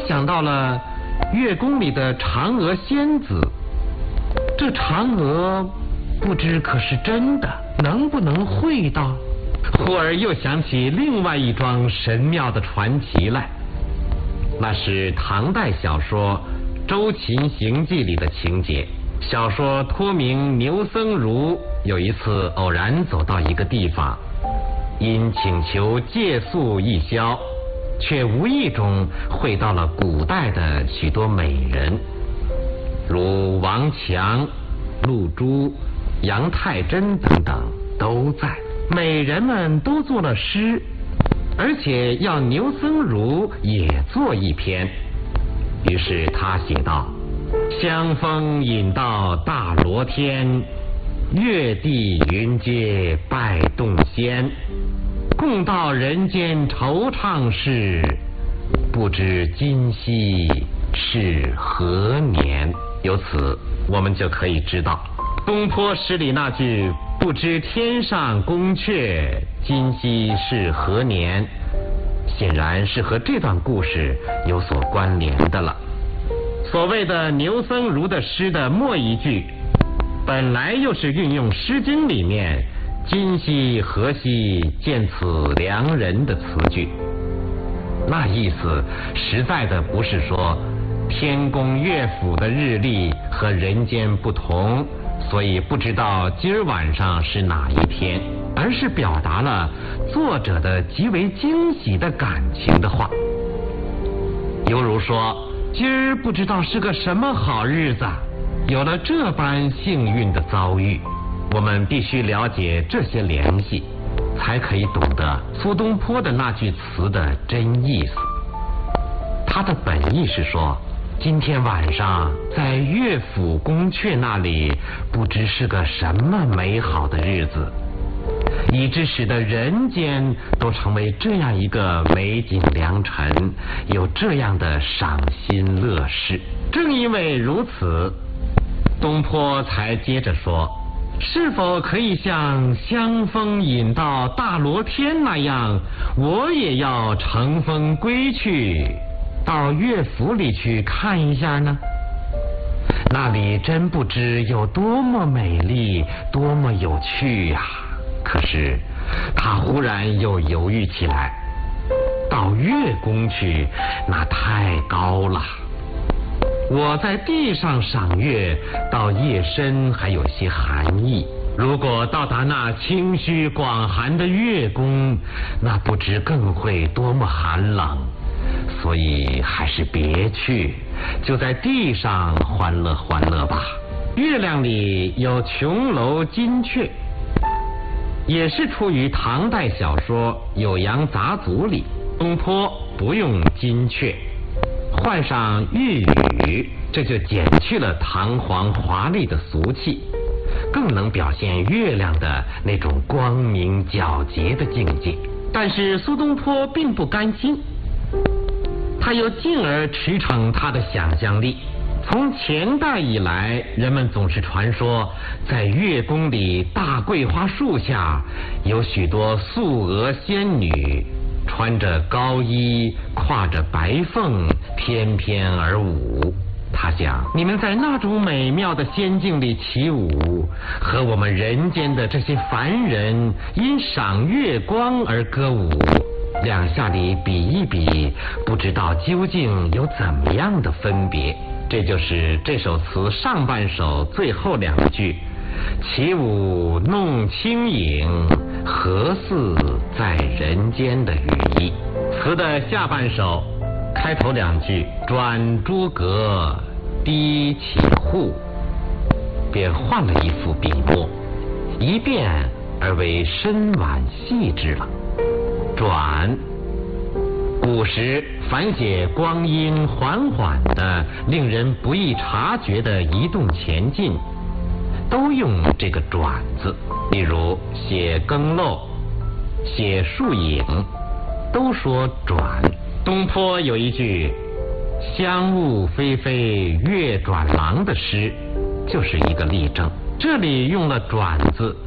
想到了月宫里的嫦娥仙子，这嫦娥不知可是真的，能不能会到？忽而又想起另外一桩神妙的传奇来，那是唐代小说《周秦行记》里的情节。小说托名牛僧孺有一次偶然走到一个地方，因请求借宿一宵，却无意中会到了古代的许多美人，如王强、陆珠、杨太真等等都在。美人们都作了诗，而且要牛僧孺也作一篇。于是他写道：香风引到大罗天，月地云阶拜洞仙，共到人间惆怅事，不知今夕是何年。由此我们就可以知道，东坡诗里那句不知天上宫阙，今夕是何年，显然是和这段故事有所关联的了。所谓的牛僧孺的诗的末一句，本来又是运用《诗经》里面今夕何夕见此良人的词句，那意思实在的不是说天宫乐府的日历和人间不同，所以不知道今儿晚上是哪一天，而是表达了作者的极为惊喜的感情的话。犹如说，今儿不知道是个什么好日子，有了这般幸运的遭遇。我们必须了解这些联系，才可以懂得苏东坡的那句词的真意思。他的本意是说，今天晚上在乐府宫阙那里，不知是个什么美好的日子，以致使得人间都成为这样一个美景良辰，有这样的赏心乐事。正因为如此，东坡才接着说，是否可以像香风引到大罗天那样，我也要乘风归去，到乐府里去看一下呢？那里真不知有多么美丽，多么有趣呀！可是他忽然又犹豫起来，到乐宫去，那太高了。我在地上赏月，到夜深还有些寒意，如果到达那清虚广寒的乐宫，那不知更会多么寒冷。所以还是别去，就在地上欢乐欢乐吧。月亮里有琼楼金阙，也是出于唐代小说《酉阳杂俎》里。东坡不用金阙，换上玉宇，这就减去了堂皇华丽的俗气，更能表现月亮的那种光明皎洁的境界。但是苏东坡并不甘心，他又进而驰骋他的想象力。从前代以来，人们总是传说，在乐宫里大桂花树下，有许多素娥仙女，穿着高衣，挎着白凤，翩翩而舞。他想，你们在那种美妙的仙境里起舞，和我们人间的这些凡人因赏月光而歌舞，两下里比一比，不知道究竟有怎么样的分别。这就是这首词上半首最后两句，起舞弄清影，何似在人间的语意。词的下半首开头两句转朱阁，低绮户，便换了一副笔墨，一变而为深婉细致了。转，古时凡写光阴缓缓的、令人不易察觉的移动前进，都用这个转字。例如写更漏、写树影，都说转。东坡有一句香雾霏霏月转廊的诗，就是一个例证。这里用了转字，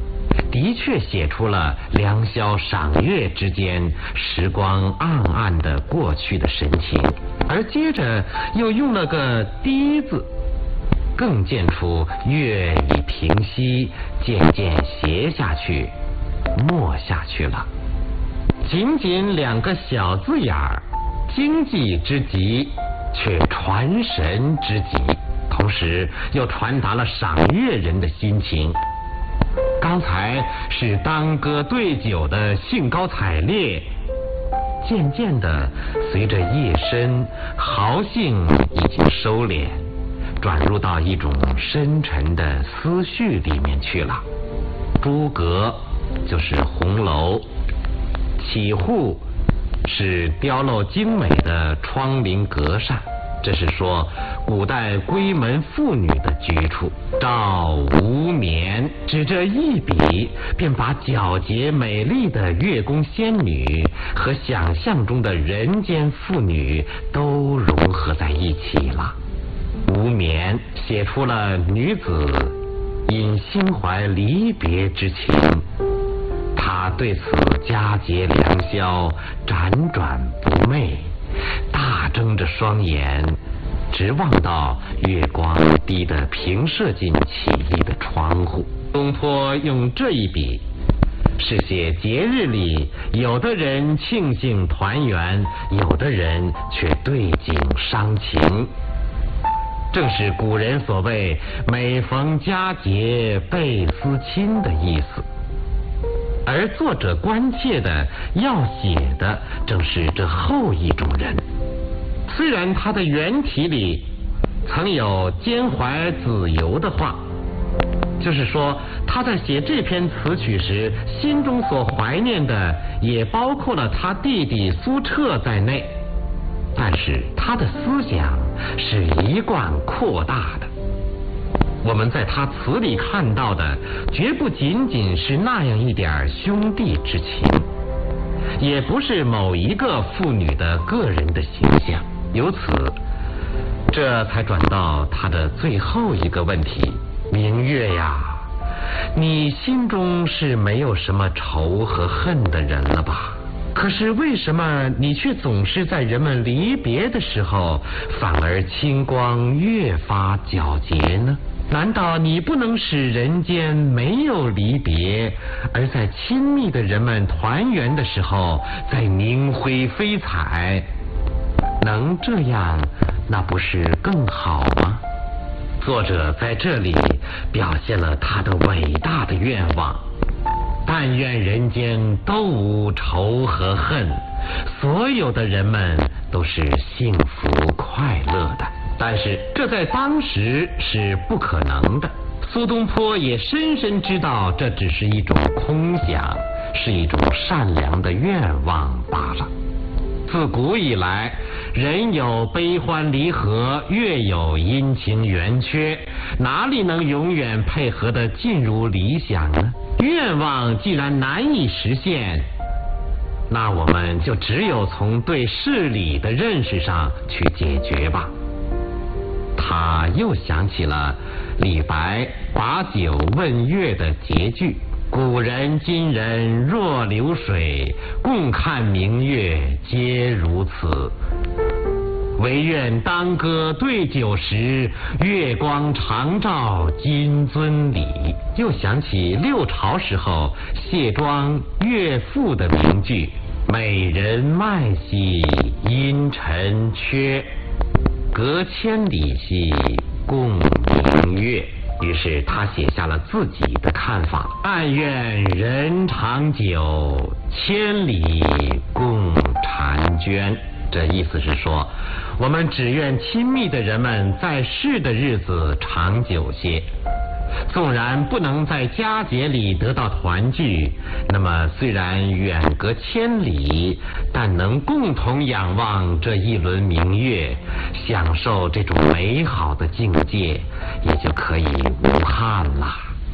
的确写出了良宵赏月之间时光暗暗的过去的神情，而接着又用了个低字，更见出月已平息，渐渐斜下去，没下去了。仅仅2个小字眼儿，经济之极，却传神之极，同时又传达了赏月人的心情。刚才是当歌对酒的兴高采烈，渐渐的随着夜深，豪兴已经收敛，转入到一种深沉的思绪里面去了。朱阁就是红楼，起户是雕镂精美的窗棂格扇，这是说古代闺门妇女的居处。照无眠，只这一笔，便把皎洁美丽的月宫仙女和想象中的人间妇女都融合在一起了。无眠写出了女子因心怀离别之情，她对此佳节良宵辗转不寐，大睁着双眼，直望到月光低得平射进起立的窗户。东坡用这一笔，是写节日里有的人庆幸团圆，有的人却对景伤情，正是古人所谓每逢佳节倍思亲的意思。而作者关切的要写的正是这后一种人。虽然他的原题里曾有兼怀子由的话，就是说他在写这篇词曲时，心中所怀念的也包括了他弟弟苏辙在内，但是他的思想是一贯扩大的。我们在他词里看到的绝不仅仅是那样一点兄弟之情，也不是某一个妇女的个人的形象。由此这才转到他的最后一个问题：明月呀，你心中是没有什么仇和恨的人了吧？可是为什么你却总是在人们离别的时候，反而清光越发皎洁呢？难道你不能使人间没有离别，而在亲密的人们团圆的时候再明辉飞彩？能这样，那不是更好吗？作者在这里表现了他的伟大的愿望，但愿人间都无仇和恨，所有的人们都是幸福快乐的。但是这在当时是不可能的，苏东坡也深深知道这只是一种空想，是一种善良的愿望罢了。自古以来，人有悲欢离合，月有阴晴圆缺，哪里能永远配合得尽如理想呢？愿望既然难以实现，那我们就只有从对事理的认识上去解决吧。他又想起了李白把酒问月的结句：古人今人若流水，共看明月皆如此。唯愿当歌对酒时，月光常照金樽里。又想起六朝时候谢庄岳父的名句：美人脉兮因尘缺，隔千里兮共明月。于是他写下了自己的看法：但愿人长久，千里共婵娟。这意思是说，我们只愿亲密的人们在世的日子长久些，纵然不能在佳节里得到团聚，那么虽然远隔千里，但能共同仰望这一轮明月，享受这种美好的境界，也就可以无憾了。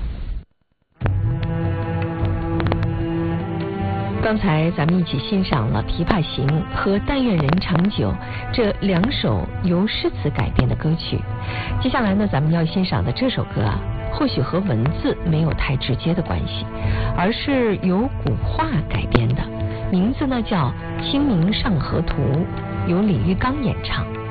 刚才咱们一起欣赏了《琵琶行》和《但愿人长久》这2首由诗词改编的歌曲。接下来呢，咱们要欣赏的这首歌啊， 或许和文字没有太直接的关系，而是由古画改编的，名字呢叫《清明上河图》，由李玉刚演唱。